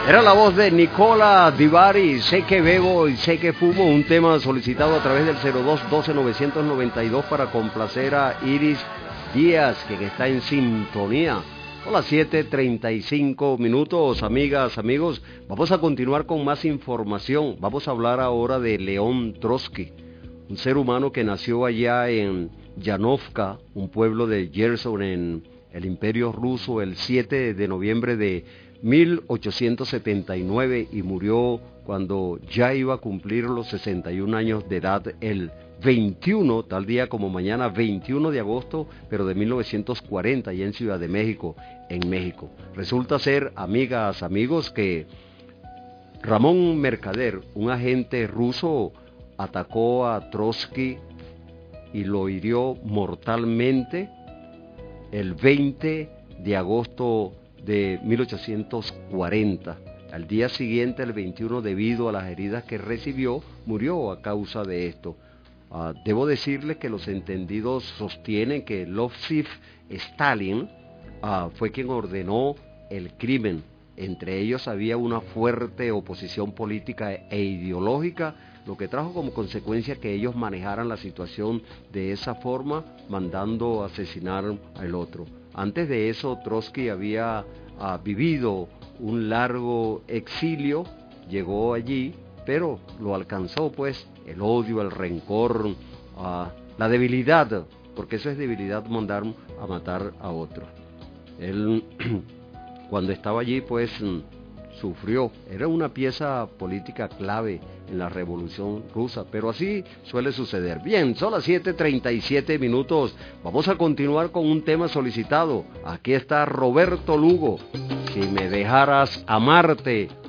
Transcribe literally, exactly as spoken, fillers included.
Era la voz de Nicola Di Bari, Sé que bebo y sé que fumo, un tema solicitado a través del cero dos doce novecientos noventa y dos para complacer a Iris Díaz, que está en sintonía. Son las siete treinta y cinco minutos, amigas, amigos. Vamos a continuar con más información. Vamos a hablar ahora de León Trotsky, un ser humano que nació allá en Yanovka, un pueblo de Gerson en el Imperio Ruso, el siete de noviembre de mil ochocientos setenta y nueve y murió cuando ya iba a cumplir los sesenta y un años de edad el veintiuno, tal día como mañana, veintiuno de agosto, pero de mil novecientos cuarenta, y en Ciudad de México, en México. Resulta ser, amigas, amigos, que Ramón Mercader, un agente ruso, atacó a Trotsky y lo hirió mortalmente el veinte de agosto de mil ochocientos cuarenta. Al día siguiente, el veintiuno, debido a las heridas que recibió, murió a causa de esto. Uh, debo decirle que los entendidos sostienen que Losif Stalin uh, fue quien ordenó el crimen. Entre ellos había una fuerte oposición política e ideológica, lo que trajo como consecuencia que ellos manejaran la situación de esa forma, mandando asesinar al otro. Antes de eso, Trotsky había uh, vivido un largo exilio, llegó allí, pero lo alcanzó pues el odio, el rencor, uh, la debilidad, porque eso es debilidad, mandar a matar a otro. Él, cuando estaba allí, pues sufrió, era una pieza política clave en la Revolución Rusa, pero así suele suceder. Bien, son las siete treinta y siete minutos, vamos a continuar con un tema solicitado. Aquí está Roberto Lugo, Si me dejaras amarte.